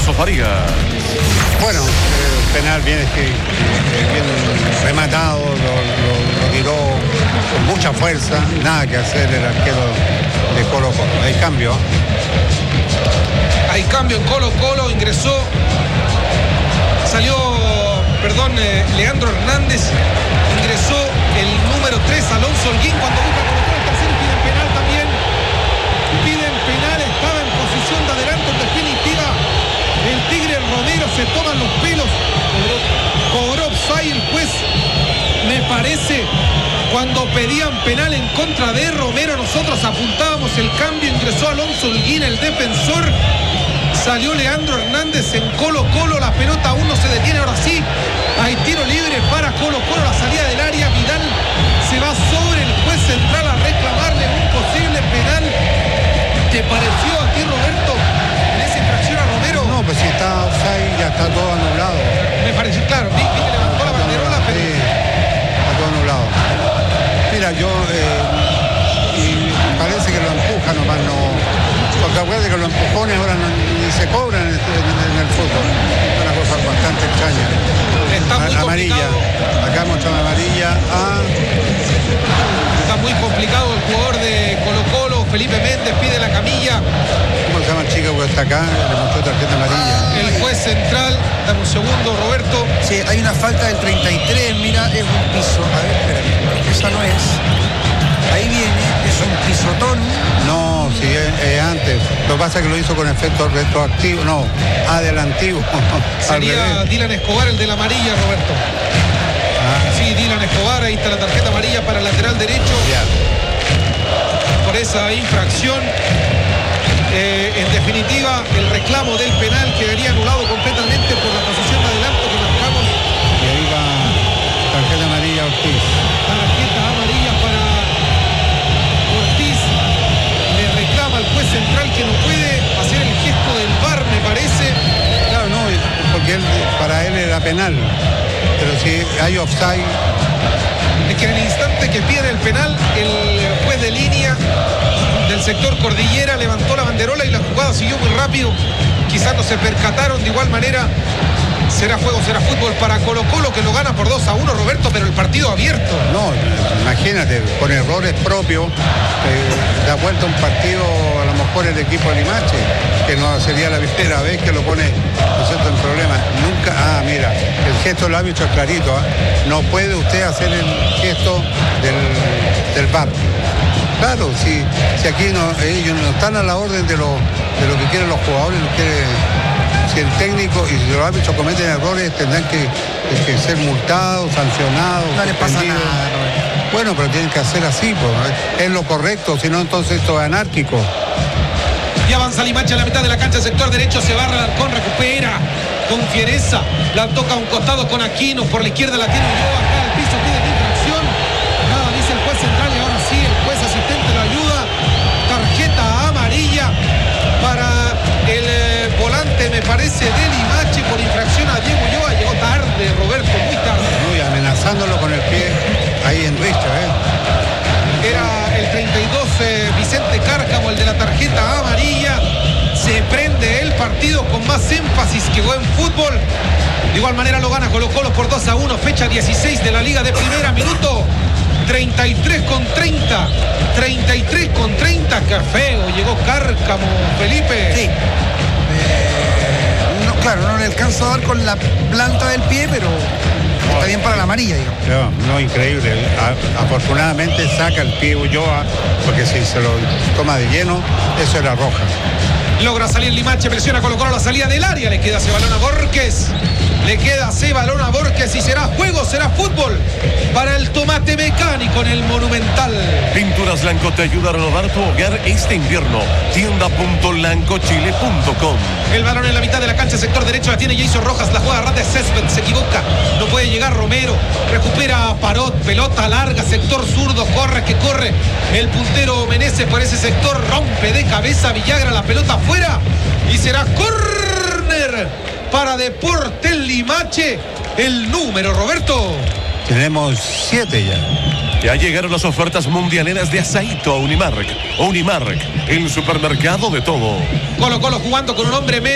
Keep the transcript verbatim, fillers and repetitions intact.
Alfonso Farías. Bueno, el penal bien, este, bien rematado, lo, lo, lo tiró con mucha fuerza, nada que hacer el arquero de Colo Colo. Hay cambio. Hay cambio en Colo Colo, ingresó, salió, perdón, eh, Leandro Hernández, ingresó el número tres, Alonso Holguín, cuando busca Colo Colo el tercero, piden penal también, piden penal, estaba en posición de adelanto en definitiva, el Tigre Romero se toman los pelos, cobró offside el juez, me parece. Cuando pedían penal en contra de Romero, nosotros apuntábamos el cambio, ingresó Alonso Holguín, el defensor, salió Leandro Hernández en Colo Colo, la pelota aún no se detiene, ahora sí, hay tiro libre para Colo Colo, la salida del área, Vidal se va sobre el juez central a reclamarle un posible penal. ¿Te pareció a ti, Roberto, en esa infracción a Romero? No, pues si está offside ya está todo anulado. Me pareció, claro, vi, vi que levantó la banderola, pero... Sí, está todo anulado. Mira, yo, eh, y parece que lo empuja nomás, no, porque acuérdate que los empujones ahora no, ni se cobran en, en, en el fútbol, es una cosa bastante extraña. Está muy amarilla, complicado. Acá muestra amarilla a... Está muy complicado el jugador de Colo Colo, Felipe Méndez pide la camilla. ¿Cómo se llama el chico que está acá? Le mostró tarjeta amarilla. El juez central, dame un segundo, Roberto. Sí, hay una falta del treinta y tres, mira, es un piso. A ver, espérame, esa no es. Ahí viene, es un pisotón. No, si es, es antes. Lo que pasa es que lo hizo con efecto retroactivo, no, adelantativo. Sería Dylan Escobar el de la amarilla, Roberto. Ah. Sí, Dylan Escobar, ahí está la tarjeta amarilla para el lateral derecho. Ya. Por esa infracción. Eh, en definitiva, el reclamo del penal quedaría anulado completamente por la posición de adelanto que marcamos. Y ahí va tarjeta amarilla Ortiz. Tarjeta amarilla para Ortiz. Le reclama al juez central que no puede hacer el gesto del V A R, me parece. Claro, no, porque él, para él era penal. Pero si hay offside... Es que en el instante que pide el penal, el juez de línea del sector Cordillera levantó la banderola y la jugada siguió muy rápido. Quizás no se percataron, de igual manera será juego, será fútbol para Colo Colo, que lo gana por dos a uno, Roberto, pero el partido abierto. No, imagínate, con errores propios, eh, da vuelta un partido a lo mejor el equipo de Limache, que no sería la primera vez que lo pone, ¿no es cierto?, en problemas. Nunca, ah, mira, el gesto del árbitro es clarito, ¿eh? No puede usted hacer el gesto del, del V A R. Claro, si, si aquí no, ellos no están a la orden de lo, de lo que quieren los jugadores, lo quiere, si el técnico y si los árbitros cometen errores tendrán que, que ser multados, sancionados. No les pasa nada, Roberto. Bueno, pero tienen que hacer así, pues, es lo correcto, si no entonces esto es anárquico. Y avanza Limache a la mitad de la cancha, sector derecho, se barra Alarcón, recupera con fiereza, la toca a un costado con Aquino, por la izquierda la tiene Ulloa, acá al piso, pide la infracción, nada dice el juez central y ahora sí el juez asistente lo ayuda, tarjeta amarilla para el eh, volante, me parece, de Limache por infracción a Diego Ulloa, llegó tarde, Roberto, muy tarde. Muy amenazándolo con el pie ahí en Richa, ¿eh? Era el treinta y dos eh, Vicente Cárcamo, el de la tarjeta amarilla. Se prende el partido con más énfasis que buen fútbol. De igual manera lo gana Colo Colo por dos a uno, fecha dieciséis de la Liga de Primera, minuto treinta y tres con treinta. treinta y tres con treinta, qué feo, llegó Cárcamo, Felipe. Sí. Eh, no, claro, no le alcanza a dar con la planta del pie, pero está bien para la amarilla, digamos. No, no, increíble. A, afortunadamente saca el pie Ulloa, porque si se lo toma de lleno, eso era roja. Logra salir Limache, presiona Colo Colo la salida del área, le queda ese balón a Borges. Le queda ese balón a Borges y será juego, será fútbol para el tomate mecánico en el Monumental. Pinturas Lanco te ayuda a renovar tu hogar este invierno. tienda punto lancochile punto com. El balón en la mitad de la cancha, sector derecho, la tiene Jason Rojas, la juega Rande Césped, se equivoca, no puede llegar Romero, recupera Parot, pelota larga, sector zurdo, corre que corre, el puntero Meneses por ese sector, rompe de cabeza Villagra, la pelota afuera y será córner para Deportes Limache. El número, Roberto. Tenemos siete ya. Ya llegaron las ofertas mundialeras de Asaito a Unimark. Unimark, el supermercado de todo. Colo Colo jugando con un hombre menos.